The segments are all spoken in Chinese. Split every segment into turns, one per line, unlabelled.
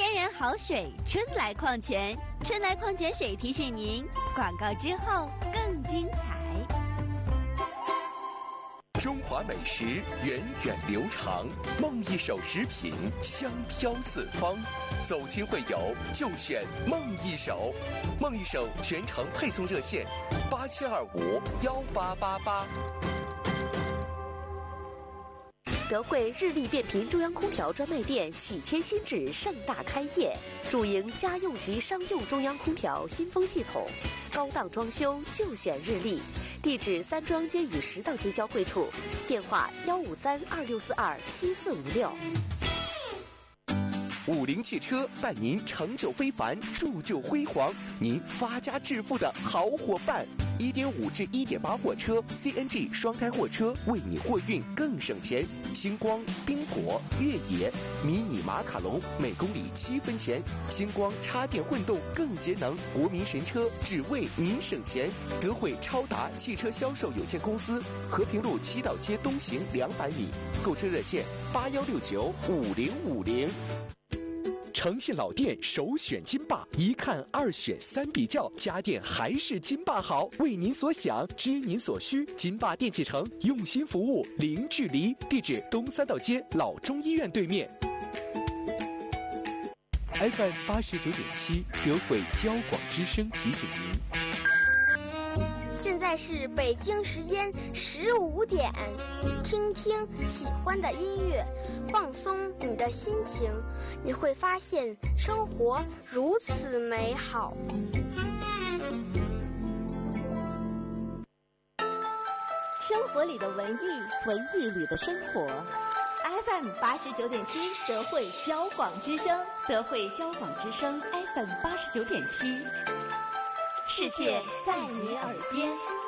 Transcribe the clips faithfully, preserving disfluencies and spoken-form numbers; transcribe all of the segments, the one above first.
天然好水春来矿泉，春来矿泉水提醒您，广告之后更精彩。
中华美食源远流长，梦一手食品香飘四方。走亲会友就选梦一手，梦一手全程配送热线八七二五幺八八八。
德惠日立变频中央空调专卖店喜迁新址盛大开业，主营家用及商用中央空调新风系统，高档装修就选日立。地址三庄街与十道街交汇处，电话幺五三二六四二七四五六。
五菱汽车伴您成就非凡，铸就辉煌，您发家致富的好伙伴。一点五至一点八货车 C N G 双胎货车，为你货运更省钱。星光、宾果、越野、迷你马卡龙每公里七分钱。星光插电混动更节能，国民神车只为您省钱。德惠超达汽车销售有限公司，和平路七道街东行两百米。购车热线八幺六九五零五零。诚信老店首选金霸，一看二选三比较，家电还是金霸好。为您所想，知您所需，金霸电器城用心服务，零距离。地址东三道街老中医院对面。F M 八十九点七，德惠交广之声提醒您。
现在是北京时间十五点，听听喜欢的音乐，放松你的心情，你会发现生活如此美好。
生活里的文艺，文艺里的生活。F M 八十九点七，德惠交广之声，德惠交广之声 F M 八十九点七。世界在你耳边。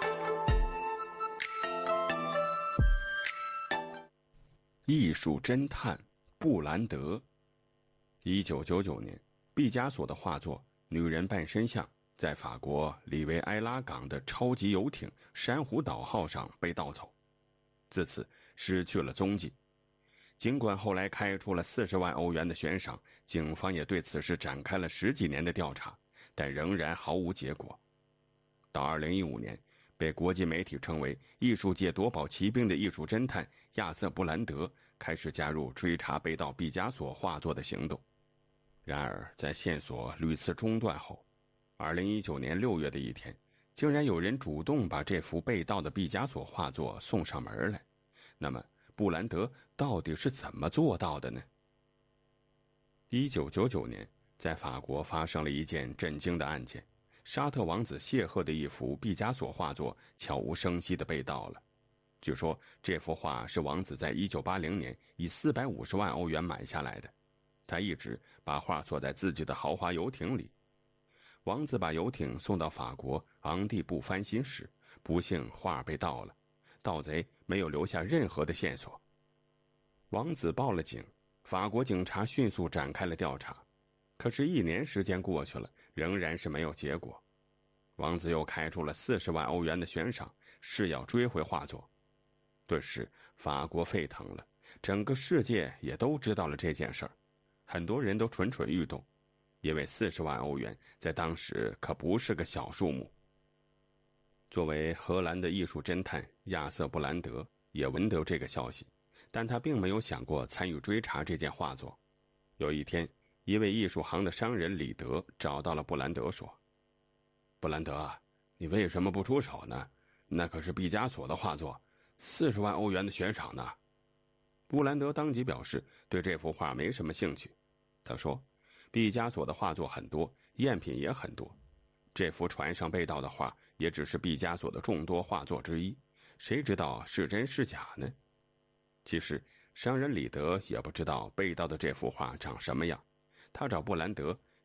艺术侦探布兰德。一九九九年，毕加索的画作《女人半身像》在法国里维埃拉港的超级游艇珊瑚岛号上被盗走，自此失去了踪迹。尽管后来开出了四十万欧元的悬赏，警方也对此事展开了十几年的调查，但仍然毫无结果。到二零一五年，被国际媒体称为艺术界夺宝奇兵的艺术侦探亚瑟·布兰德开始加入追查被盗毕加索画作的行动。然而在线索屡次中断后，二零一九年六月的一天，竟然有人主动把这幅被盗的毕加索画作送上门来。那么布兰德到底是怎么做到的呢？一九九九年，在法国发生了一件震惊的案件，沙特王子谢赫的一幅毕加索画作悄无声息地被盗了。据说这幅画是王子在一九八零年以四百五十万欧元买下来的，他一直把画锁在自己的豪华游艇里。王子把游艇送到法国昂蒂布翻新时，不幸画被盗了，盗贼没有留下任何的线索。王子报了警，法国警察迅速展开了调查。可是，一年时间过去了，仍然是没有结果。王子又开出了四十万欧元的悬赏，誓要追回画作。顿时，法国沸腾了，整个世界也都知道了这件事儿，很多人都蠢蠢欲动，因为四十万欧元在当时可不是个小数目。作为荷兰的艺术侦探亚瑟·布兰德也闻得这个消息，但他并没有想过参与追查这件画作。有一天，一位艺术行的商人李德找到了布兰德说：“布兰德，你为什么不出手呢？那可是毕加索的画作，四十万欧元的悬赏呢。”布兰德当即表示对这幅画没什么兴趣。他说：“毕加索的画作很多，赝品也很多，这幅船上被盗的画也只是毕加索的众多画作之一，谁知道是真是假呢？”其实商人李德也不知道被盗的这幅画长什么样，他找布兰德